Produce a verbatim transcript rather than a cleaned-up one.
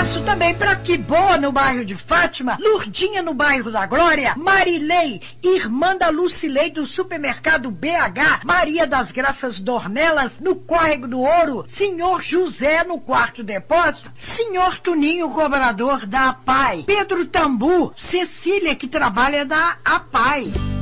abraço também para Quibó, no bairro de Fátima, Lurdinha, no bairro da Glória, Marilei, irmã da Lucilei, do supermercado B H, Maria das Graças Dornelas, no Córrego do Ouro, Senhor José, no Quarto Depósito, Senhor Tuninho, cobrador da APAI, Pedro Tambu, Cecília, que trabalha na APAI.